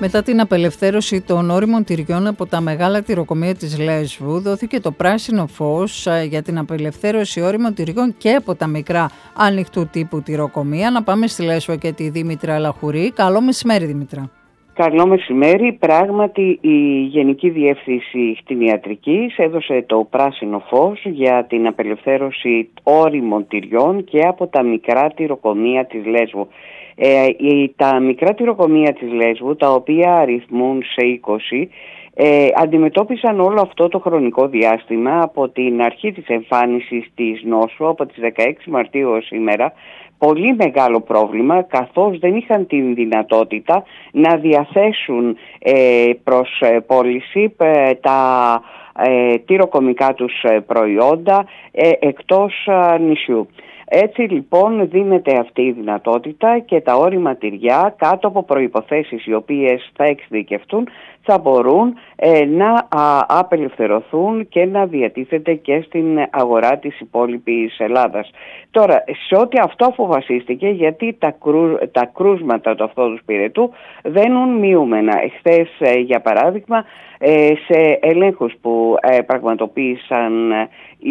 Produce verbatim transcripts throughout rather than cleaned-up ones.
Μετά την απελευθέρωση των ώριμων τυριών από τα μεγάλα τυροκομεία της Λέσβου, δόθηκε το πράσινο φως για την απελευθέρωση ώριμων τυριών και από τα μικρά ανοιχτού τύπου τυροκομεία. Να πάμε στη Λέσβο και τη Δήμητρα Λαχουρή. Καλό μεσημέρι, Δήμητρα. Καλό μεσημέρι. Πράγματι, η Γενική Διεύθυνση Κτηνιατρικής έδωσε το πράσινο φως για την απελευθέρωση ώριμων τυριών και από τα μικρά τυροκομεία της Λέσβου. Ε, τα μικρά τυροκομεία της Λέσβου, τα οποία αριθμούν σε είκοσι, ε, αντιμετώπισαν όλο αυτό το χρονικό διάστημα από την αρχή της εμφάνισης της νόσου, από τις δεκαέξι Μαρτίου ως σήμερα, πολύ μεγάλο πρόβλημα, καθώς δεν είχαν την δυνατότητα να διαθέσουν ε, προς ε, πώληση ε, τα ε, τυροκομικά τους προϊόντα ε, εκτός ε, νησιού. Έτσι λοιπόν δίνεται αυτή η δυνατότητα και τα ώριμα τυριά, κάτω από προϋποθέσεις οι οποίες θα εξειδικευτούν, θα μπορούν ε, να α, απελευθερωθούν και να διατίθεται και στην αγορά της υπόλοιπης Ελλάδας. Τώρα, σε ό,τι αυτό αποφασίστηκε, γιατί τα, κρού, τα κρούσματα του αυτόδους πυρετού βαίνουν μειούμενα. Εχθές, ε, για παράδειγμα, ε, σε ελέγχους που ε, πραγματοποίησαν ε,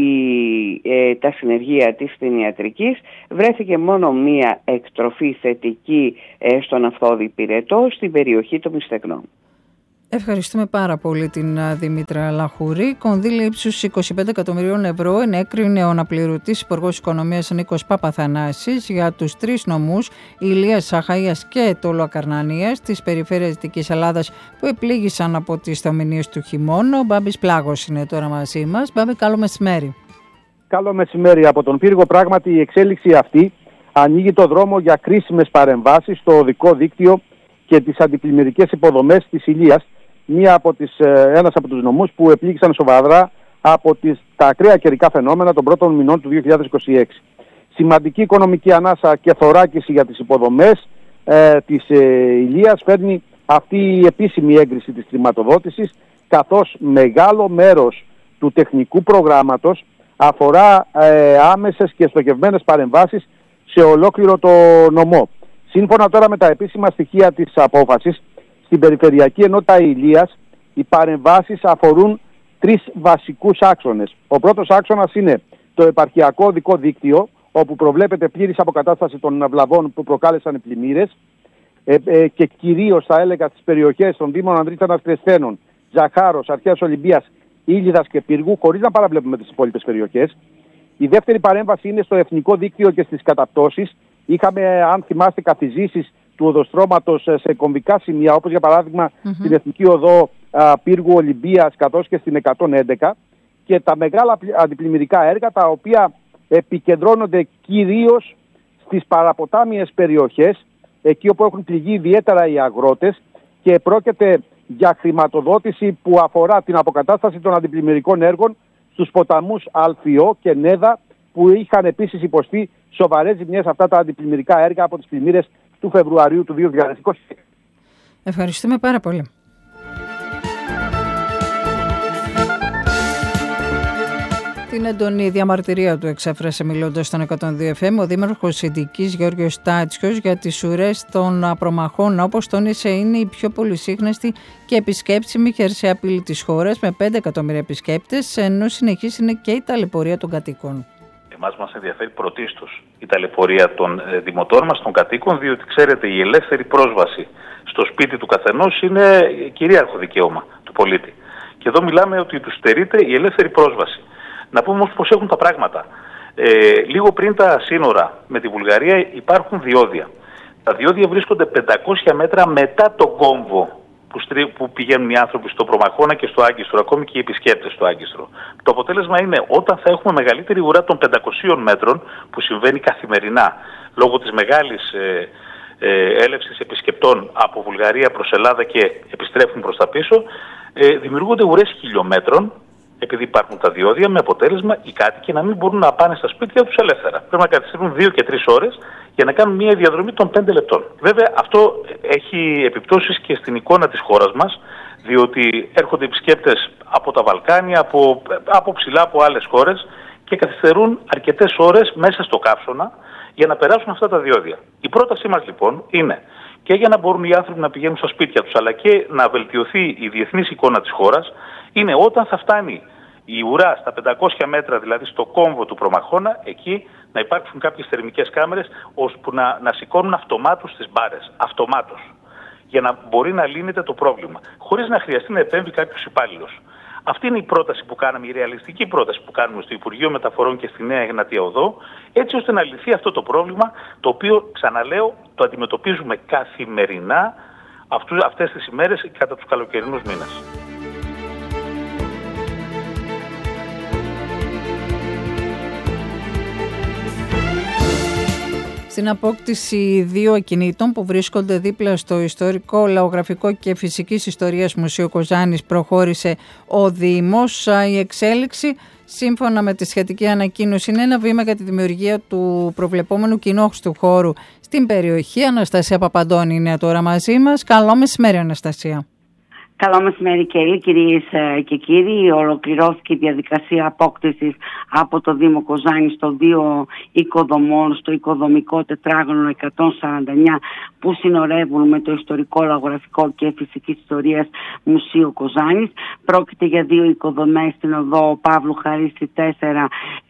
η, ε, τα συνεργεία της κτηνιατρικής, βρέθηκε μόνο μία εκτροφή θετική ε, στον αυθόδη πυρετό στην περιοχή των Μυστεκνών. Ευχαριστούμε πάρα πολύ την Δήμητρα Λαχουρή. Κονδύλια ύψους είκοσι πέντε εκατομμυρίων ευρώ ενέκρινε ο αναπληρωτής Υπουργός Οικονομίας Νίκος Παπαθανάσης για τους τρεις νομούς Ηλίας, Αχαΐας και Τολοακαρνανίας της περιφέρειας Δυτικής Ελλάδας που επλήγησαν από τις θεομηνίες του χειμώνα. Ο Μπάμπης Πλάγος είναι τώρα μαζί μας. Μπάμπη, καλό μεσημέρι. Καλό μεσημέρι από τον Πύργο. Πράγματι, η εξέλιξη αυτή ανοίγει το δρόμο για κρίσιμες παρεμβάσεις στο οδικό δίκτυο και τις αντιπλημμυρικές υποδομές της Ηλίας, μία από τις, ένας από τους νομούς που επλήγησαν σοβαρά από τις, τα ακραία καιρικά φαινόμενα των πρώτων μηνών του δύο χιλιάδες είκοσι έξι. Σημαντική οικονομική ανάσα και θωράκιση για τις υποδομές ε, της ε, Ηλίας φέρνει αυτή η επίσημη έγκριση της χρηματοδότησης, καθώς μεγάλο μέρος του τεχνικού προγράμματος αφορά ε, άμεσες και στοχευμένες παρεμβάσεις σε ολόκληρο το νομό. Σύμφωνα τώρα με τα επίσημα στοιχεία της απόφασης, στην Περιφερειακή Ενότητα Ηλίας οι παρεμβάσεις αφορούν τρεις βασικούς άξονες. Ο πρώτος άξονας είναι το επαρχιακό οδικό δίκτυο, όπου προβλέπεται πλήρης αποκατάσταση των βλαβών που προκάλεσαν οι πλημμύρες ε, ε, και κυρίως θα έλεγα στις περιοχές των Δήμων Ανδρίτανας Κρεσθένων, Ζαχάρος, Αρχαίας Ολυμπίας, Ήλιδας και Πύργου, χωρίς να παραβλέπουμε τις υπόλοιπες περιοχές. Η δεύτερη παρέμβαση είναι στο εθνικό δίκτυο και στις καταπτώσεις. Είχαμε, αν θυμάστε, καθιζήσεις του οδοστρώματος σε κομβικά σημεία, όπως για παράδειγμα mm-hmm. στην Εθνική Οδό α, Πύργου Ολυμπίας, καθώς και στην εκατόν έντεκα, και τα μεγάλα αντιπλημμυρικά έργα, τα οποία επικεντρώνονται κυρίως στις παραποτάμιες περιοχές, εκεί όπου έχουν πληγεί ιδιαίτερα οι αγρότες, και πρόκειται για χρηματοδότηση που αφορά την αποκατάσταση των αντιπλημμυρικών έργων στους ποταμούς Αλφιό και Νέδα, που είχαν επίσης υποστεί σοβαρές ζημιές αυτά τα αντιπλημμυρικά έργα από τις πλημμύρες του Φεβρουαρίου του δύο χιλιάδες είκοσι. Ευχαριστούμε πάρα πολύ. Την έντονη διαμαρτυρία του εξέφρασε μιλώντας στον εκατόν δύο εφ εμ ο Δήμαρχος Ινδικής Γιώργος Τάτσιος για τις ουρές των προμαχών, όπως τόνισε είναι η πιο πολυσύχναστη και επισκέψιμη χερσαία πύλη της χώρας με πέντε εκατομμύρια επισκέπτες, ενώ συνεχής είναι και η ταλαιπωρία των κατοίκων. Εμάς μας ενδιαφέρει πρωτίστως η ταλαιπωρία των δημοτών μας, των κατοίκων, διότι ξέρετε η ελεύθερη πρόσβαση στο σπίτι του καθενός είναι κυρίαρχο δικαίωμα του πολίτη. Και εδώ μιλάμε ότι τους στερείται η ελεύθερη πρόσβαση. Να πούμε όμως πώς έχουν τα πράγματα. Ε, λίγο πριν τα σύνορα με τη Βουλγαρία υπάρχουν διόδια. Τα διόδια βρίσκονται πεντακόσια μέτρα μετά τον κόμβο που, στρί, που πηγαίνουν οι άνθρωποι στο Προμαχώνα και στο Άγκιστρο, ακόμη και οι επισκέπτες στο Άγκιστρο. Το αποτέλεσμα είναι όταν θα έχουμε μεγαλύτερη ουρά των πεντακοσίων μέτρων, που συμβαίνει καθημερινά λόγω της μεγάλης ε, ε, έλευσης επισκεπτών από Βουλγαρία προς Ελλάδα και επιστρέφουν προς τα πίσω, ε, δημιουργούνται ουρές χιλιόμετρων, επειδή υπάρχουν τα διόδια, με αποτέλεσμα οι κάτοικοι να μην μπορούν να πάνε στα σπίτια τους ελεύθερα. Πρέπει να καθυστερούν δύο και τρεις ώρες για να κάνουν μια διαδρομή των πέντε λεπτών. Βέβαια, αυτό έχει επιπτώσεις και στην εικόνα της χώρας μας, διότι έρχονται επισκέπτες από τα Βαλκάνια, από, από ψηλά από άλλες χώρες και καθυστερούν αρκετές ώρες μέσα στο καύσωνα για να περάσουν αυτά τα διόδια. Η πρότασή μας λοιπόν είναι και για να μπορούν οι άνθρωποι να πηγαίνουν στα σπίτια τους, αλλά και να βελτιωθεί η διεθνής εικόνα της χώρας, είναι όταν θα φτάνει η ουρά στα πεντακόσια μέτρα, δηλαδή στο κόμβο του προμαχώνα, εκεί να υπάρξουν κάποιες θερμικές κάμερες ώσπου να, να σηκώνουν αυτομάτως τις μπάρες. Αυτομάτως. Για να μπορεί να λύνεται το πρόβλημα. Χωρίς να χρειαστεί να επέμβει κάποιος υπάλληλος. Αυτή είναι η πρόταση που κάναμε, η ρεαλιστική πρόταση που κάνουμε στο Υπουργείο Μεταφορών και στη Νέα Εγνατία Οδό, έτσι ώστε να λυθεί αυτό το πρόβλημα, το οποίο, ξαναλέω, το αντιμετωπίζουμε καθημερινά αυτούς, αυτές τις ημέρες κατά τους καλοκαιρινούς μήνες. Στην απόκτηση δύο ακινήτων που βρίσκονται δίπλα στο Ιστορικό, Λαογραφικό και Φυσικής Ιστορίας Μουσείο Κοζάνης προχώρησε ο Δήμος. Η εξέλιξη, σύμφωνα με τη σχετική ανακοίνωση, είναι ένα βήμα για τη δημιουργία του προβλεπόμενου κοινόχρηστου χώρου στην περιοχή. Αναστασία Παπαντώνη είναι τώρα μαζί μας. Καλό μεσημέρι, Αναστασία. Καλό μεσημέρι, Κέλλη, κυρίες και κύριοι. Ολοκληρώθηκε η διαδικασία απόκτησης από το Δήμο Κοζάνης των δύο οικοδομών στο οικοδομικό τετράγωνο εκατόν σαράντα εννιά που συνορεύουν με το Ιστορικό, Λαογραφικό και Φυσικής Ιστορίας Μουσείο Κοζάνης. Πρόκειται για δύο οικοδομές στην οδό Παύλου Χαρίστη τέσσερα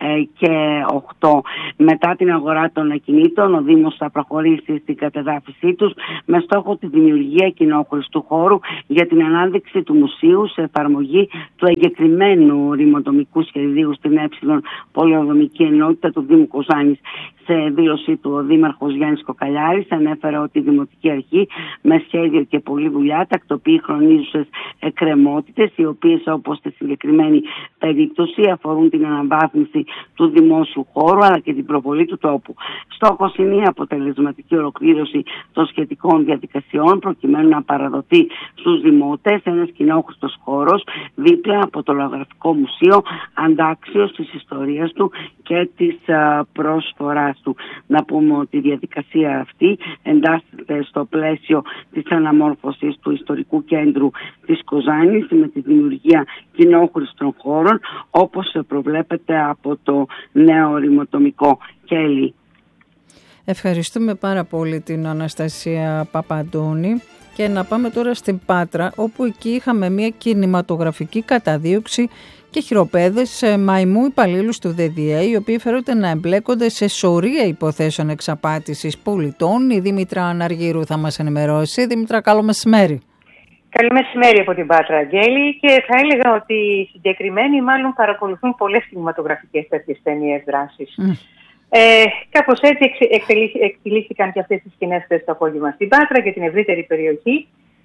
και οκτώ. Μετά την αγορά των ακινήτων, ο Δήμος θα προχωρήσει στην κατεδάφιση τους με στόχο τη δημιουργία κοινόχρηστου χώρου για την ανάδειξη του μουσείου σε εφαρμογή του εγκεκριμένου ρημοτομικού σχεδίου στην ε πολεοδομική ενότητα του Δήμου Κοζάνης. Σε δήλωσή του, ο Δήμαρχος Γιάννης Κοκαλιάρης ανέφερε ότι η Δημοτική Αρχή με σχέδιο και πολλή δουλειά τακτοποιεί χρονίζουσες εκκρεμότητες, οι οποίες, όπως στη συγκεκριμένη περίπτωση, αφορούν την αναβάθμιση του δημόσιου χώρου αλλά και την προβολή του τόπου. Στόχος είναι η αποτελεσματική ολοκλήρωση των σχετικών διαδικασιών προκειμένου να παραδοθεί στους δημότες ένας κοινόχρηστος χώρος δίπλα από το Λαογραφικό Μουσείο, αντάξιος της ιστορίας του και της α, προσφοράς του. Να πούμε ότι η διαδικασία αυτή εντάσσεται στο πλαίσιο της αναμόρφωσης του ιστορικού κέντρου της Κοζάνης με τη δημιουργία κοινόχρηστων χώρων, όπως προβλέπεται από το νέο ρημοτομικό. Κέλλη. Ευχαριστούμε πάρα πολύ την Αναστασία Παπαντώνη. Και να πάμε τώρα στην Πάτρα, όπου εκεί είχαμε μια κινηματογραφική καταδίωξη και χειροπέδες μαϊμού υπαλλήλους του ΔΔΕ, οι οποίοι φέρονται να εμπλέκονται σε σωρία υποθέσεων εξαπάτησης πολιτών. Η Δήμητρα Αναργύρου θα μας ενημερώσει. Δήμητρα, καλό μεσημέρι. Καλό μεσημέρι από την Πάτρα, Αγγέλη, και θα έλεγα ότι οι συγκεκριμένοι μάλλον παρακολουθούν πολλές κινηματογραφικές τέτοιες ταινίες δράσης. Mm. Ε, κάπως έτσι εκτελήθηκαν και αυτές τις σκηνές χθες το απόγευμα στην Πάτρα και την ευρύτερη περιοχή.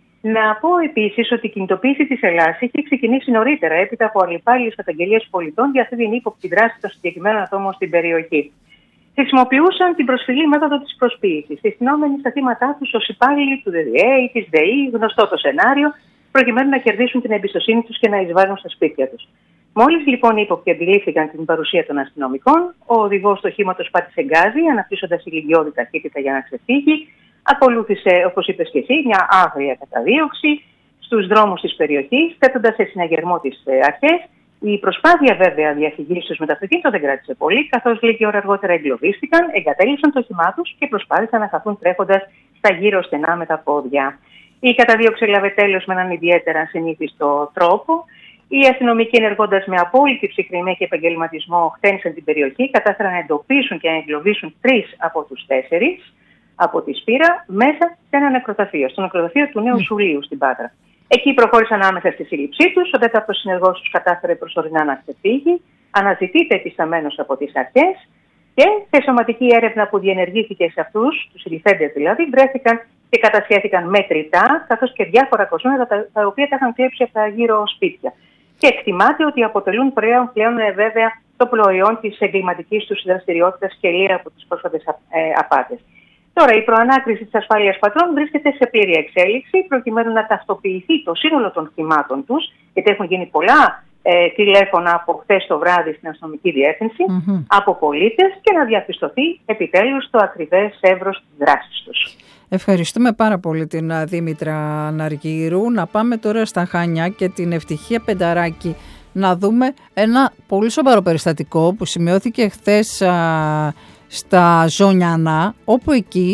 Να πω επίσης ότι η κινητοποίηση της Ελλάδας είχε ξεκινήσει νωρίτερα, έπειτα από αλληπάλληλες καταγγελίες πολιτών για αυτή την ύποπτη δράση των συγκεκριμένων ατόμων στην περιοχή. Χρησιμοποιούσαν την προσφυλή μέθοδο της προσποίησης, συστηνόμενοι στα θύματά τους ως υπάλληλοι του ΔΔΕ ή της ΔΕΗ, γνωστό το σενάριο, προκειμένου να κερδίσουν την εμπιστοσύνη τους και να εισβάλλουν στα σπίτια τους. Μόλις λοιπόν οι ύποπτοι αντιλήφθηκαν την παρουσία των αστυνομικών, ο οδηγός του οχήματος πάτησε γκάζι, αναπτύσσοντας ηλικιώδη ταχύτητα για να ξεφύγει. Ακολούθησε, όπως είπες και εσύ, μια άγρια καταδίωξη στους δρόμους της περιοχής, θέτοντας σε συναγερμό τις αρχές. Η προσπάθεια βέβαια διαφυγής τους με το αυτοκίνητο δεν κράτησε πολύ, καθώς λίγη ώρα αργότερα εγκλωβίστηκαν, εγκατέλειψαν το όχημά τους και προσπάθησαν να χαθούν τρέχοντας στα γύρω στενά με τα πόδια. Η καταδίωξη έλαβε τέλος με έναν ιδιαίτερα ασυνήθιστο τρόπο. Οι αστυνομικοί, ενεργώντας με απόλυτη ψυχραιμία και επαγγελματισμό, χτένισαν την περιοχή, κατάφεραν να εντοπίσουν και να εγκλωβίσουν τρεις από τους τέσσερις από τη Σπύρα μέσα σε ένα νεκροταφείο, στο νεκροταφείο του Νέου Σουλίου στην Πάτρα. Εκεί προχώρησαν άμεσα στη σύλληψή τους. Ο τέταρτος συνεργός τους κατάφερε προσωρινά να ξεφύγει. Αναζητείται επισταμένος από τις αρχές και σε σωματική έρευνα που διενεργήθηκε σε αυτούς, τους συλληφθέντες δηλαδή, βρέθηκαν και κατασχέθηκαν μετρητά, καθώς και διάφορα κοσμήματα τα, τα οποία τα είχαν κλέψει από τα γύρω σπίτια. Και εκτιμάται ότι αποτελούν πλέον, πλέον ε, βέβαια το προϊόν της εγκληματικής τους δραστηριότητας και λύρα από τις πρόσφατες ε, απάτες. Τώρα, η προανάκριση της ασφάλειας πατρών βρίσκεται σε πλήρη εξέλιξη, προκειμένου να ταυτοποιηθεί το σύνολο των θυμάτων τους, γιατί έχουν γίνει πολλά ε, τηλέφωνα από χθες το βράδυ στην αστυνομική διεύθυνση, mm-hmm. από πολίτες, και να διαπιστωθεί επιτέλους το ακριβές εύρος της δράσης τους. Ευχαριστούμε πάρα πολύ την Δήμητρα Αναργύρου. Να πάμε τώρα στα Χανιά και την Ευτυχία Πενταράκη. Να δούμε ένα πολύ σοβαρό περιστατικό που σημειώθηκε χθες α, στα Ζωνιανά, όπου εκεί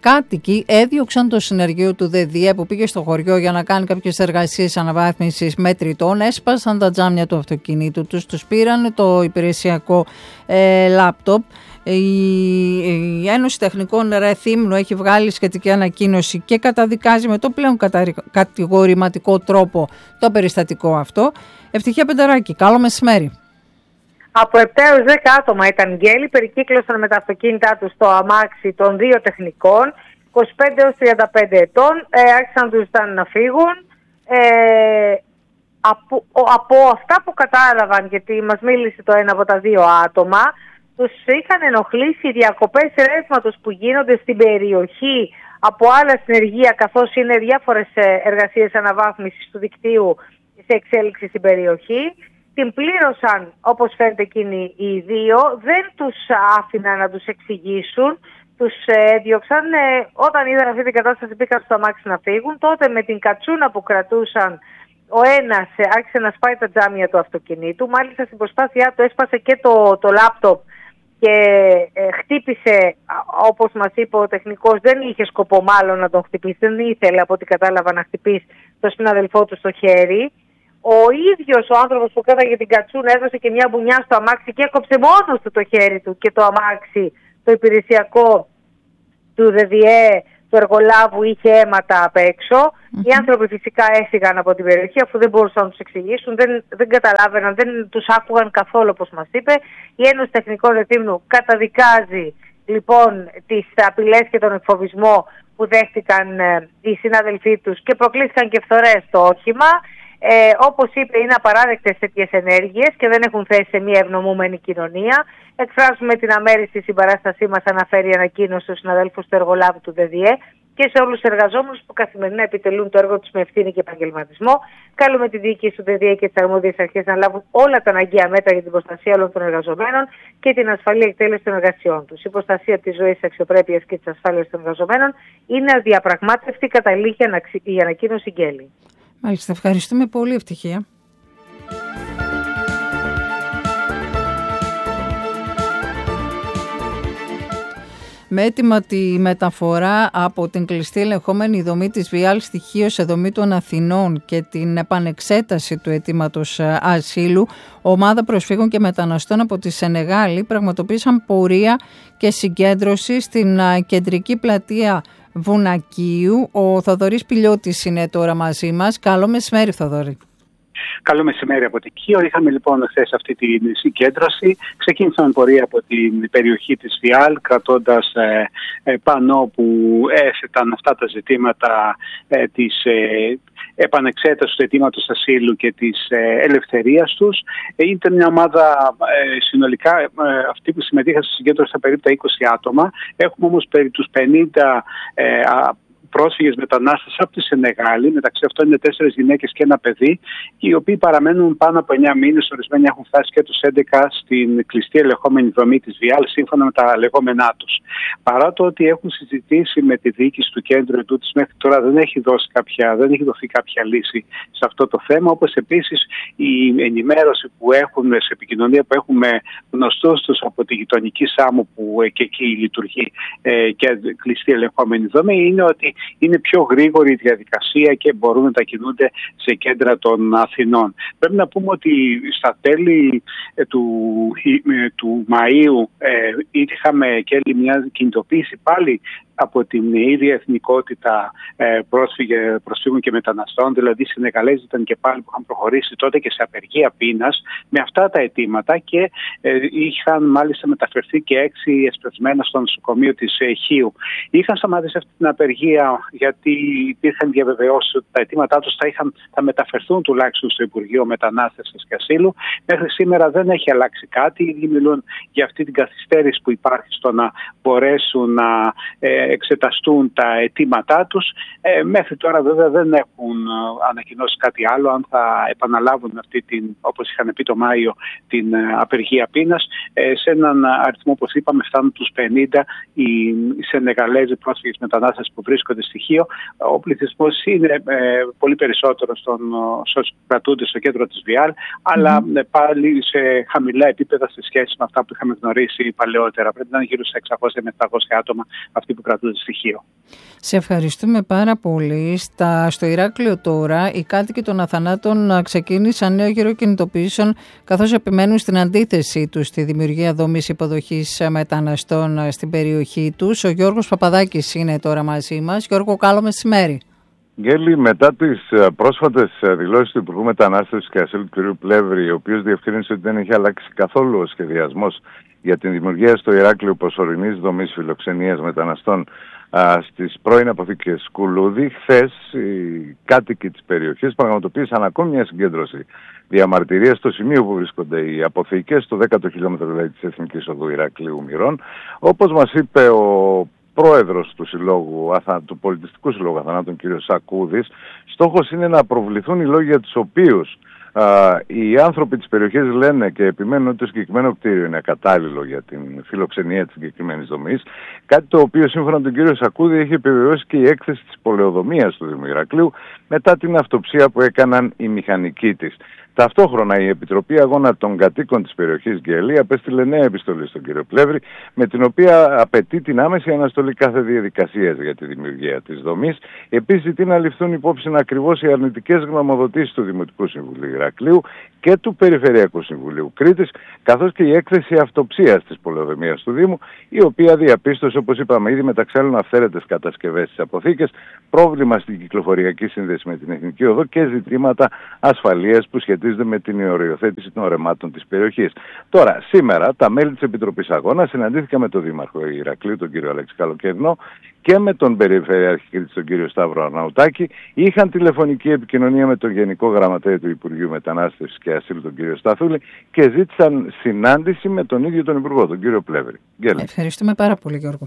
κάτοικοι έδιωξαν το συνεργείο του ΔΔΕ που πήγε στο χωριό για να κάνει κάποιες εργασίες αναβάθμισης μετρητών, έσπασαν τα τζάμια του αυτοκινήτου τους, τους πήραν το υπηρεσιακό ε, λάπτοπ. Η Ένωση Τεχνικών Ρεθύμνου έχει βγάλει σχετική ανακοίνωση και καταδικάζει με το πλέον κατηγορηματικό τρόπο το περιστατικό αυτό. Ευτυχία Πενταράκη, καλό μεσημέρι. Από επτά έως δέκα άτομα ήταν γέλοι, περικύκλωσαν με τα αυτοκίνητά τους στο αμάξι των δύο τεχνικών, είκοσι πέντε έως τριάντα πέντε ετών, ε, άρχισαν τους ζητάνε να φύγουν. Ε, από, από αυτά που κατάλαβαν, γιατί μας μίλησε το ένα από τα δύο άτομα, τους είχαν ενοχλήσει οι διακοπές ρεύματος που γίνονται στην περιοχή από άλλα συνεργεία, καθώς είναι διάφορες εργασίες αναβάθμισης του δικτύου σε εξέλιξη στην περιοχή. Την πλήρωσαν, όπως φαίνεται εκείνοι οι δύο, δεν τους άφηναν να τους εξηγήσουν, τους έδιωξαν. Ε, όταν είδαν αυτή την κατάσταση πήγαν στο αμάξι να φύγουν, τότε με την κατσούνα που κρατούσαν ο ένας άρχισε να σπάει τα τζάμια του αυτοκινήτου, μάλιστα στην προσπάθειά του έσπασε και το, το λάπτοπ και ε, χτύπησε, όπως μας είπε ο τεχνικός, δεν είχε σκοπό μάλλον να τον χτυπήσει, δεν ήθελε από ό,τι κατάλαβα να χτυπήσει τον συναδελφό του στο χέρι. Ο ίδιος ο άνθρωπος που κράταγε την κατσούνα έδωσε και μια μπουνιά στο αμάξι και έκοψε μόνος του το χέρι του και το αμάξι, το υπηρεσιακό του ΔΔΕ, του εργολάβου, είχε αίματα απ' έξω. Mm-hmm. Οι άνθρωποι φυσικά έφυγαν από την περιοχή αφού δεν μπορούσαν να τους εξηγήσουν, δεν, δεν καταλάβαιναν, δεν τους άκουγαν καθόλου όπως μας είπε. Η Ένωση Τεχνικών Ρεθύμνου καταδικάζει λοιπόν τις απειλές και τον εκφοβισμό που δέχτηκαν ε, οι συνάδελφοί τους και προκλήθηκαν και φθορές στο όχημα. Ε, όπως είπε, είναι απαράδεκτες τέτοιες ενέργειες και δεν έχουν θέση σε μια ευνομούμενη κοινωνία. Εκφράζουμε την αμέριστη συμπαράστασή μας, αναφέρει η ανακοίνωση στους συναδέλφους του εργολάβου του ΔΔΕ και σε όλους τους εργαζόμενους που καθημερινά επιτελούν το έργο τους με ευθύνη και επαγγελματισμό. Καλούμε τη διοίκηση του ΔΔΕ και τις αρμόδιες αρχές να λάβουν όλα τα αναγκαία μέτρα για την προστασία όλων των εργαζομένων και την ασφαλή εκτέλεση των εργασιών τους. Η προστασία της ζωής, της αξιοπρέπειας και της ασφάλειας των εργαζομένων είναι αδιαπραγμάτευτη, καταλήγει η ανακοίνωση Γκέλη. Μάλιστα, ευχαριστούμε πολύ. Ευτυχία. Με έτοιμα τη μεταφορά από την κλειστή ελεγχόμενη δομή της ΒΙΑΛ στοιχείο σε δομή των Αθηνών και την επανεξέταση του αιτήματος ασύλου, ομάδα προσφύγων και μεταναστών από τη Σενεγάλη πραγματοποίησαν πορεία και συγκέντρωση στην κεντρική πλατεία Βουνακίου. Ο Θοδωρής Πηλιώτης είναι τώρα μαζί μας. Καλό μεσημέρι, Θοδωρή. Καλό μεσημέρι από την Κίο. Είχαμε λοιπόν χθες αυτή τη συγκέντρωση. Ξεκίνησαμε πορεία από την περιοχή της ΒΙΑΛ, κρατώντας ε, ε, πανό που έθεταν αυτά τα ζητήματα ε, της ε, επανεξέτασης του αιτήματος ασύλου και της ε, ελευθερίας τους. Ε, ήταν μια ομάδα ε, συνολικά, ε, αυτοί που συμμετείχαν στη συγκέντρωση ήταν περίπου τα είκοσι άτομα. Έχουμε όμως περί τους πενήντα ε, πρόσφυγες μετανάστες από τη Σενεγάλη, μεταξύ αυτών είναι τέσσερις γυναίκες και ένα παιδί, οι οποίοι παραμένουν πάνω από εννιά μήνες, ορισμένοι έχουν φτάσει και τους έντεκα στην κλειστή ελεγχόμενη δομή της ΒΙΑΛ, σύμφωνα με τα λεγόμενά τους. Παρά το ότι έχουν συζητήσει με τη διοίκηση του κέντρου ετούτης, μέχρι τώρα δεν έχει, δώσει κάποια, δεν έχει δοθεί κάποια λύση σε αυτό το θέμα, όπως επίσης η ενημέρωση που έχουν, σε επικοινωνία που έχουμε γνωστούς τους από τη γειτονική Σάμου, που και εκεί λειτουργεί ε, και κλειστή ελεγχόμενη δομή, είναι ότι είναι πιο γρήγορη η διαδικασία και μπορούν να μετακινούνται σε κέντρα των Αθηνών. Πρέπει να πούμε ότι στα τέλη ε, του, ε, του Μαΐου ε, είχαμε και άλλη μια κινητοποίηση πάλι από την ίδια εθνικότητα ε, πρόσφυγε, προσφύγων και μεταναστών, δηλαδή οι Σενεγαλέζοι ήταν και πάλι που είχαν προχωρήσει τότε και σε απεργία πείνας με αυτά τα αιτήματα και ε, είχαν μάλιστα μεταφερθεί και έξι εσπευσμένα στο νοσοκομείο της ε, Χίου. Είχαν σταματήσει αυτή την απεργία γιατί υπήρχαν διαβεβαιώσεις ότι τα αιτήματά τους θα, είχαν, θα μεταφερθούν τουλάχιστον στο Υπουργείο Μετανάστευσης και Ασύλου. Μέχρι σήμερα δεν έχει αλλάξει κάτι. Οι ίδιοι μιλούν για αυτή την καθυστέρηση που υπάρχει στο να μπορέσουν να ε, εξεταστούν τα αιτήματά τους. Ε, μέχρι τώρα βέβαια δεν έχουν ανακοινώσει κάτι άλλο, αν θα επαναλάβουν αυτή την, όπως είχαν πει το Μάιο, την απεργία πείνας. Ε, σε έναν αριθμό, όπως είπαμε, φτάνουν τους πενήντα οι Σενεγαλέζοι πρόσφυγες μετανάστες που βρίσκονται στη Χίο. Ο πληθυσμός είναι ε, πολύ περισσότερο στον όσους κρατούνται στο κέντρο της ΒΙΑΛ, αλλά mm. ε, πάλι σε χαμηλά επίπεδα σε σχέση με αυτά που είχαμε γνωρίσει παλαιότερα. Πρέπει να είναι γύρω στα εξακόσια με επτακόσια άτομα αυτοί που κρατούνται αυτό το στοιχείο. Σε ευχαριστούμε πάρα πολύ. Στα, στο Ηράκλειο τώρα οι κάτοικοι των Αθανάτων ξεκίνησαν νέο γύρο κινητοποιήσεων, καθώς επιμένουν στην αντίθεσή τους στη δημιουργία δομής υποδοχής μεταναστών στην περιοχή τους. Ο Γιώργος Παπαδάκης είναι τώρα μαζί μας. Γιώργο, καλό μεσημέρι. Γέλη, μετά τις πρόσφατες δηλώσεις του Υπουργού Μετανάστευσης και Ασύλου του κ. Πλεύρη, ο οποίος διευκρίνησε ότι δεν έχει αλλάξει καθόλου ο σχεδιασμός για την δημιουργία στο Ηράκλειο προσωρινής δομής φιλοξενίας μεταναστών α, στις πρώην αποθήκες Κουλούδη, χθες οι κάτοικοι της περιοχής πραγματοποίησαν ακόμη μια συγκέντρωση διαμαρτυρίας στο σημείο που βρίσκονται οι αποθήκες, στο δέκατο χιλιόμετρο δηλαδή της Εθνικής Οδού Ηρακλείου Μυρών. Όπως μας είπε ο πρόεδρος του, συλλόγου, του Πολιτιστικού Συλλόγου Αθανάτων, κ. Σακούδης, στόχος είναι να προβληθούν οι λόγοι για τους οποίους α, οι άνθρωποι της περιοχής λένε και επιμένουν ότι το συγκεκριμένο κτίριο είναι ακατάλληλο για την φιλοξενία της συγκεκριμένης δομής, κάτι το οποίο σύμφωνα με τον κ. Σακούδη έχει επιβεβαιώσει και η έκθεση της πολεοδομίας του Δήμου Ηρακλείου μετά την αυτοψία που έκαναν οι μηχανικοί της. Ταυτόχρονα η Επιτροπή Αγώνα των Κατοίκων της περιοχής Γελή απέστειλε νέα επιστολή στον κύριο Πλεύρη, με την οποία απαιτεί την άμεση αναστολή κάθε διαδικασίας για τη δημιουργία της δομής. Επίσης ζητεί να ληφθούν υπόψη ακριβώς οι αρνητικές γνωμοδοτήσεις του Δημοτικού Συμβουλίου Ηρακλείου και του Περιφερειακού Συμβουλίου Κρήτης, καθώς και η έκθεση αυτοψίας της πολεοδομίας του Δήμου, η οποία διαπίστωσε, όπως είπαμε ήδη, μεταξύ άλλων αυθαίρετες κατασκευές στις αποθήκες, πρόβλημα στην κυκλοφοριακή σύνδεση με την Εθνική Οδό και ζητήματα ασφαλείας που σχετίζονται με την οριοθέτηση των ορεμάτων της περιοχής. Τώρα, σήμερα, τα μέλη της Επιτροπής Αγώνα συναντήθηκαν με τον Δήμαρχο Ηρακλείου, τον κύριο Αλέξη Καλοκαιρινό, και με τον Περιφερειάρχη Κρήτης, τον κύριο Σταύρο Αρναουτάκη. Είχαν τηλεφωνική επικοινωνία με τον Γενικό Γραμματέα του Υπουργείου Μετανάστευσης και Ασύλου, τον κύριο Σταθούλη, και ζήτησαν συνάντηση με τον ίδιο τον Υπουργό, τον κύριο Πλεύρη. Ευχαριστούμε πάρα πολύ, Γιώργο.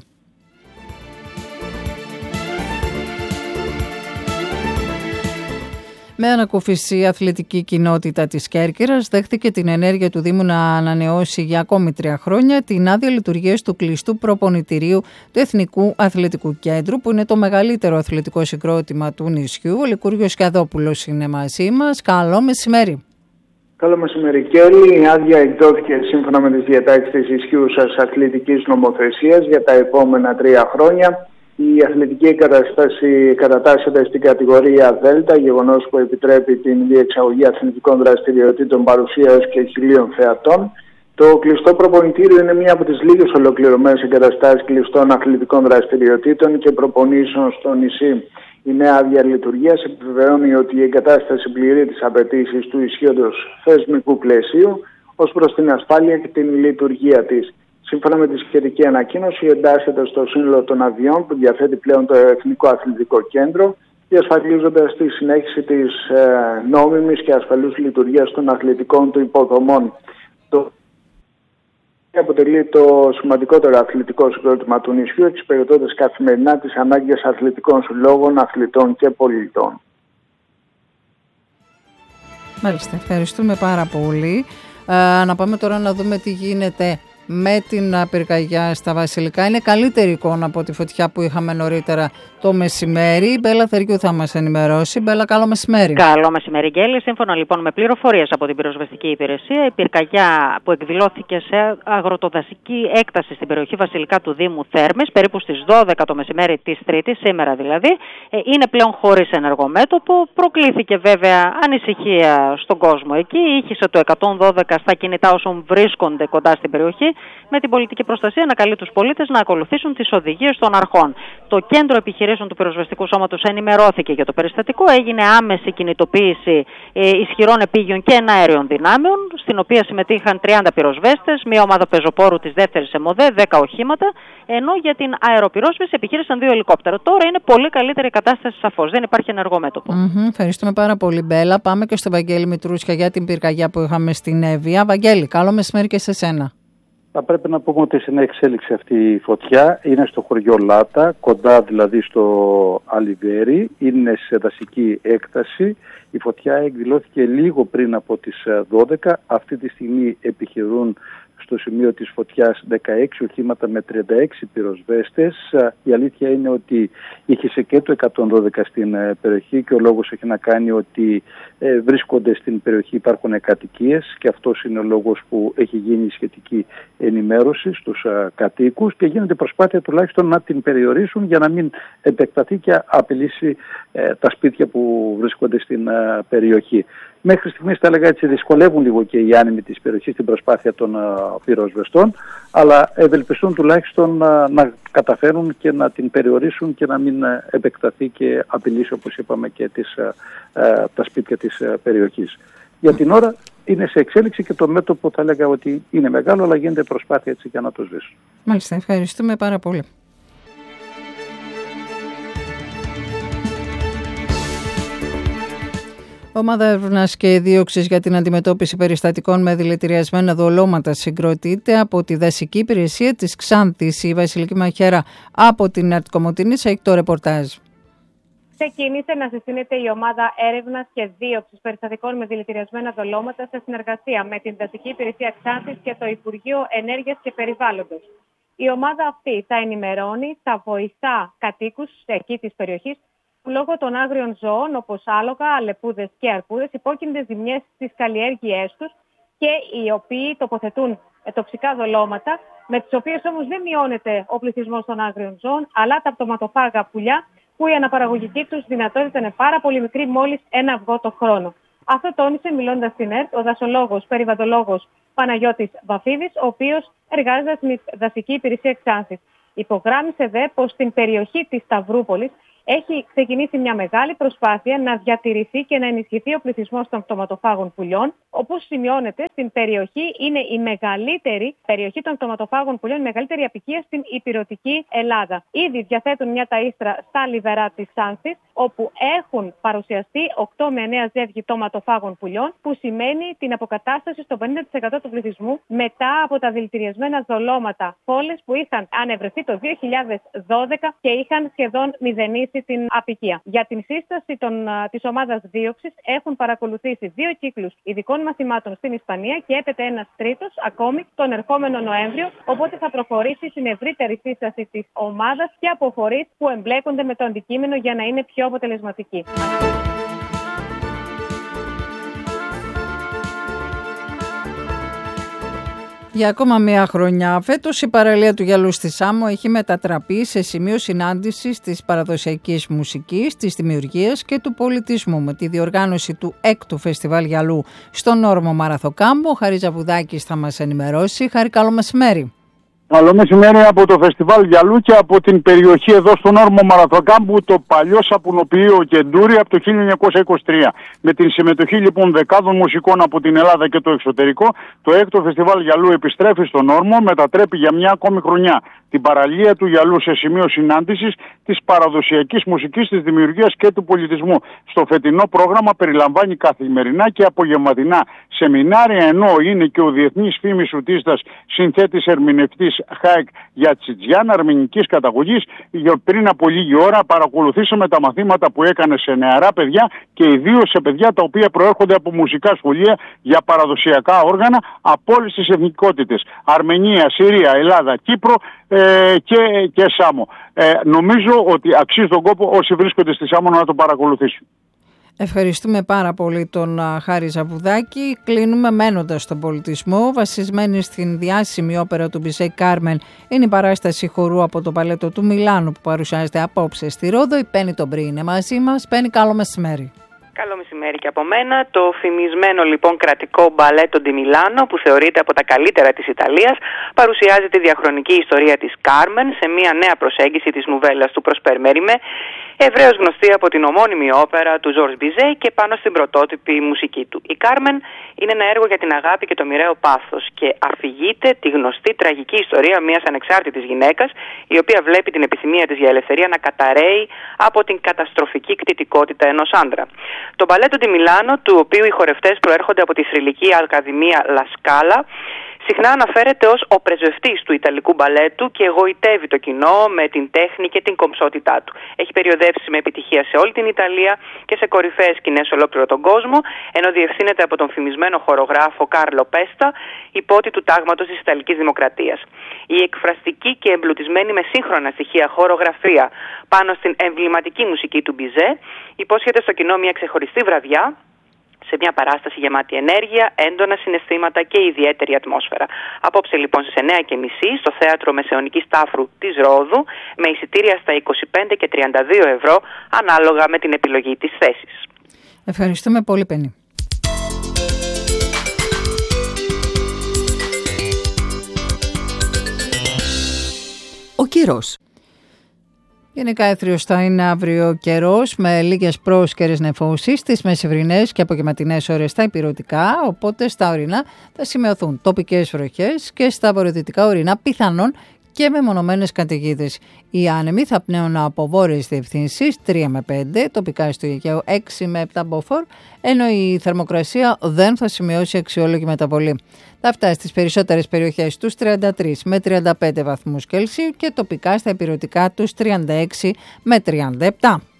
Με ανακούφιση, η αθλητική κοινότητα της Κέρκυρας δέχτηκε την ενέργεια του Δήμου να ανανεώσει για ακόμη τρία χρόνια την άδεια λειτουργίας του κλειστού προπονητηρίου του Εθνικού Αθλητικού Κέντρου, που είναι το μεγαλύτερο αθλητικό συγκρότημα του νησιού. Ο Λικούργιος Κιαδόπουλος είναι μαζί μας. Καλό μεσημέρι. Καλό μεσημέρι, Κέλλη. Η άδεια εκδόθηκε σύμφωνα με τις διατάξεις της ισχύουσας αθλητικής νομοθεσίας για τα επόμενα τρία χρόνια. Η αθλητική κατάσταση κατατάσσεται στην κατηγορία Δέλτα, γεγονός που επιτρέπει την διεξαγωγή αθλητικών δραστηριοτήτων παρουσία έως και χιλίων θεατών. Το κλειστό προπονητήριο είναι μία από τις λίγες ολοκληρωμένες εγκαταστάσεις κλειστών αθλητικών δραστηριοτήτων και προπονήσεων στο νησί. Η νέα άδεια λειτουργίας επιβεβαιώνει ότι η εγκατάσταση πληρεί τις απαιτήσεις του ισχύοντος θεσμικού πλαισίου ως προς την ασφάλεια και την λειτουργία της. Σύμφωνα με τη σχετική ανακοίνωση, εντάσσεται στο σύνολο των αδειών που διαθέτει πλέον το Εθνικό Αθλητικό Κέντρο, διασφαλίζοντας τη συνέχιση της ε, νόμιμης και ασφαλούς λειτουργίας των αθλητικών του υποδομών. Το αποτελεί το σημαντικότερο αθλητικό συγκρότημα του νησιού, εξυπηρετώντας καθημερινά τις ανάγκες αθλητικών συλλόγων, αθλητών και πολιτών. Μάλιστα, ευχαριστούμε πάρα πολύ. Ε, να πάμε τώρα να δούμε τι γίνεται με την πυρκαγιά στα Βασιλικά. Είναι καλύτερη εικόνα από τη φωτιά που είχαμε νωρίτερα το μεσημέρι. Η Μπέλα Θεριού θα μας ενημερώσει. Μπέλα, καλό μεσημέρι. Καλό μεσημέρι, Γκέλη. Σύμφωνα λοιπόν με πληροφορίες από την πυροσβεστική υπηρεσία, η πυρκαγιά που εκδηλώθηκε σε αγροτοδασική έκταση στην περιοχή Βασιλικά του Δήμου Θέρμης, περίπου στις δώδεκα το μεσημέρι της Τρίτης, σήμερα δηλαδή, είναι πλέον χωρίς ενεργομέτωπο. Προκλήθηκε βέβαια ανησυχία στον κόσμο εκεί. Ήχησε το εκατόν δώδεκα στα κινητά όσων βρίσκονται κοντά στην περιοχή, με την πολιτική προστασία να καλεί τους πολίτες να ακολουθήσουν τις οδηγίες των αρχών. Το Κέντρο Επιχειρήσεων του Πυροσβεστικού Σώματος ενημερώθηκε για το περιστατικό. Έγινε άμεση κινητοποίηση ε, ισχυρών επίγειων και εναέριων δυνάμεων, στην οποία συμμετείχαν τριάντα πυροσβέστες, μια ομάδα πεζοπόρου της δεύτερης ΕΜΟΔΕ, δέκα οχήματα, ενώ για την αεροπυρόσβεση επιχείρησαν δύο ελικόπτερα. Τώρα είναι πολύ καλύτερη η κατάσταση, σαφώς. Δεν υπάρχει ενεργό μέτωπο. Mm-hmm, ευχαριστούμε πάρα πολύ, Μπέλα. Πάμε και στο Βαγγέλη Μητρούσια για την πυρκαγιά που είχαμε στην Εύβοια. Βαγγέλη, καλό μεσημέρι και σε σένα. Θα πρέπει να πούμε ότι είναι εξέλιξη αυτή η φωτιά. Είναι στο χωριό Λάτα, κοντά δηλαδή στο Αλιβέρι. Είναι σε δασική έκταση. Η φωτιά εκδηλώθηκε λίγο πριν από τις δώδεκα. Αυτή τη στιγμή επιχειρούν στο σημείο της φωτιάς δεκαέξι οχήματα με τριάντα έξι πυροσβέστες. Η αλήθεια είναι ότι είχε και το εκατόν δώδεκα στην περιοχή και ο λόγος έχει να κάνει ότι ε, βρίσκονται στην περιοχή, υπάρχουν κατοικίες και αυτός είναι ο λόγος που έχει γίνει η σχετική ενημέρωση στους α, κατοίκους και γίνεται προσπάθεια τουλάχιστον να την περιορίσουν για να μην επεκταθεί και απειλήσει ε, τα σπίτια που βρίσκονται στην α, περιοχή. Μέχρι στιγμής θα έλεγα έτσι δυσκολεύουν λίγο και οι άνεμοι της περιοχής στην προσπάθεια των uh, πυροσβεστών, αλλά ευελπιστούν τουλάχιστον uh, να καταφέρουν και να την περιορίσουν και να μην uh, επεκταθεί και απειλήσει, όπως είπαμε, και τις, uh, uh, τα σπίτια της uh, περιοχής. Για την ώρα είναι σε εξέλιξη και το μέτωπο θα έλεγα ότι είναι μεγάλο, αλλά γίνεται προσπάθεια έτσι για να το σβήσουν. Μάλιστα, ευχαριστούμε πάρα πολύ. Ομάδα έρευνας και δίωξης για την αντιμετώπιση περιστατικών με δηλητηριασμένα δολώματα συγκροτείται από τη δασική υπηρεσία της Ξάνθης. Η Βασιλική Μαχαίρα από την Αρτικομοτηνής έχει το ρεπορτάζ. Ξεκίνησε να συστήνεται η ομάδα έρευνας και δίωξης περιστατικών με δηλητηριασμένα δολώματα σε συνεργασία με την δασική υπηρεσία Ξάνθης και το Υπουργείο Ενέργειας και Περιβάλλοντος. Η ομάδα αυτή θα ενημερώνει, θα βοηθά κατοίκους εκεί της περιοχής που λόγω των άγριων ζώων όπως άλογα, αλεπούδες και αρκούδες υπόκεινται ζημιές στις καλλιέργειές τους και οι οποίοι τοποθετούν τοξικά δολώματα, με τις οποίες όμως δεν μειώνεται ο πληθυσμός των άγριων ζώων, αλλά τα πτωματοφάγα πουλιά που η αναπαραγωγική τους δυνατότητα είναι πάρα πολύ μικρή, μόλις ένα αυγό το χρόνο. Αυτό τόνισε μιλώντας στην ΕΡΤ ο δασολόγος, περιβαλλοντολόγος Παναγιώτης Βαφίδης, ο οποίος εργάζεται στην δασική υπηρεσία Ξάνθης. Υπογράμμισε δε πως στην περιοχή της Σταυρούπολης έχει ξεκινήσει μια μεγάλη προσπάθεια να διατηρηθεί και να ενισχυθεί ο πληθυσμός των πτωματοφάγων πουλιών. Όπως σημειώνεται, στην περιοχή είναι η μεγαλύτερη περιοχή των πτωματοφάγων πουλιών, η μεγαλύτερη αποικία στην ηπειρωτική Ελλάδα. Ήδη διαθέτουν μια ταΐστρα στα λιβερά της Ξάνθης, όπου έχουν παρουσιαστεί οκτώ με εννέα ζεύγη πτωματοφάγων πουλιών, που σημαίνει την αποκατάσταση στο πενήντα τοις εκατό του πληθυσμού μετά από τα δηλητηριασμένα δολώματα φόλες που είχαν ανεβρεθεί το δύο χιλιάδες δώδεκα και είχαν σχεδόν μηδενίσει την αποικία. Για την σύσταση των, της ομάδας δίωξης έχουν παρακολουθήσει δύο κύκλους ειδικών μαθημάτων στην Ισπανία και έπεται ένας τρίτος ακόμη τον ερχόμενο Νοέμβριο, οπότε θα προχωρήσει στην ευρύτερη σύσταση της ομάδας και από φορείς που εμπλέκονται με το αντικείμενο για να είναι πιο αποτελεσματική. Για ακόμα μία χρονιά φέτος η παραλία του Γυαλού στη Σάμο έχει μετατραπεί σε σημείο συνάντησης της παραδοσιακής μουσικής, της δημιουργίας και του πολιτισμού με τη διοργάνωση του έκτου Φεστιβάλ Γυαλού στον Όρμο Μαραθοκάμπο. Ο Χαρίς Ζαβουδάκης θα μας ενημερώσει. Χαρή, καλό μεσημέρι. Καλό μεσημέρι από το Φεστιβάλ Γυαλού και από την περιοχή εδώ στον Όρμο Μαραθοκάμπου, το παλιό σαπουνοποιείο Κεντούρι από το χίλια εννιακόσια είκοσι τρία. Με την συμμετοχή λοιπόν δεκάδων μουσικών από την Ελλάδα και το εξωτερικό, το έκτο Φεστιβάλ Γυαλού επιστρέφει στον Όρμο, μετατρέπει για μια ακόμη χρονιά την παραλία του Γυαλού σε σημείο συνάντησης της παραδοσιακής μουσικής, της δημιουργίας και του πολιτισμού. Στο φετινό πρόγραμμα περιλαμβάνει καθημερινά και απογευματινά σεμινάρια, ενώ είναι και ο διεθνής φήμης ουτίστας συνθέτης ερμηνευτής Χάικ Γιατσιτζιάν, αρμενικής καταγωγής. Πριν από λίγη ώρα παρακολουθήσαμε τα μαθήματα που έκανε σε νεαρά παιδιά και ιδίως σε παιδιά τα οποία προέρχονται από μουσικά σχολεία για παραδοσιακά όργανα από όλες τις εθνικότητες. Αρμενία, Συρία, Ελλάδα, Κύπρο ε, και, και Σάμο. Ε, νομίζω ότι αξίζει τον κόπο όσοι βρίσκονται στη Σάμο να το παρακολουθήσουν. Ευχαριστούμε πάρα πολύ τον Χάρη Ζαβουδάκη. Κλείνουμε μένοντας στον πολιτισμό. Βασισμένη στην διάσημη όπερα του Μπιζέ Κάρμεν είναι η παράσταση χορού από το Παλέτο του Μιλάνου που παρουσιάζεται απόψε στη Ρόδο. Η Πέννη Τομπρί είναι μαζί μας. Πέννη, καλό μεσημέρι. Καλό μεσημέρι και από μένα. Το φημισμένο λοιπόν κρατικό Μπαλέτο ντι Μιλάνο, που θεωρείται από τα καλύτερα της Ιταλίας, παρουσιάζει τη διαχρονική ιστορία της Κάρμεν σε μια νέα προσέγγιση της νουβέλας του Προσπέρ Μέριμε, ευρέως γνωστή από την ομώνυμη όπερα του Ζορζ Μπιζέ και πάνω στην πρωτότυπη μουσική του. Η Κάρμεν είναι ένα έργο για την αγάπη και το μοιραίο πάθος και αφηγείται τη γνωστή τραγική ιστορία μιας ανεξάρτητης γυναίκας, η οποία βλέπει την επιθυμία της για ελευθερία να καταρρέει από την καταστροφική κτητικότητα ενός άντρα. Το Μπαλέτο ντι Μιλάνο, του οποίου οι χορευτές προέρχονται από τη θρυλική Ακαδημία Λα Σκάλα, Συχνά αναφέρεται ως ο πρεσβευτής του Ιταλικού μπαλέτου και εγωιτεύει το κοινό με την τέχνη και την κομψότητά του. Έχει περιοδεύσει με επιτυχία σε όλη την Ιταλία και σε κορυφαίες σκηνές ολόκληρο τον κόσμο, ενώ διευθύνεται από τον φημισμένο χορογράφο Κάρλο Πέστα, υπότι του τάγματος της Ιταλικής Δημοκρατίας. Η εκφραστική και εμπλουτισμένη με σύγχρονα στοιχεία χορογραφία πάνω στην εμβληματική μουσική του Μπιζέ υπόσχεται στο κοινό μια ξεχωριστή βραδιά, σε μια παράσταση γεμάτη ενέργεια, έντονα συναισθήματα και ιδιαίτερη ατμόσφαιρα. Απόψε λοιπόν στις εννιά και μισή στο Θέατρο Μεσαιωνικής Τάφρου της Ρόδου, με εισιτήρια στα είκοσι πέντε και τριάντα δύο ευρώ, ανάλογα με την επιλογή της θέσης. Ευχαριστούμε πολύ, Πενή. Ο καιρός. Γενικά έθριος θα είναι αύριο καιρός με λίγες πρόσκαιρες νεφώσεις στις μεσημβρινές και απογευματινές ώρες στα ηπειρωτικά, οπότε στα ορεινά θα σημειωθούν τοπικές βροχές και στα βορειοδυτικά ορεινά πιθανόν και με μονομένες καταιγίδες. Οι άνεμοι θα πνέουν από βόρειες διευθύνσεις τρία με πέντε, τοπικά στο Αιγαίο έξι με επτά μποφόρ, ενώ η θερμοκρασία δεν θα σημειώσει αξιόλογη μεταβολή. Θα φτάσει στις περισσότερες περιοχές τους τριάντα τρία με τριάντα πέντε βαθμούς Κελσίου και τοπικά στα ηπειρωτικά τους τριάντα έξι με τριάντα επτά.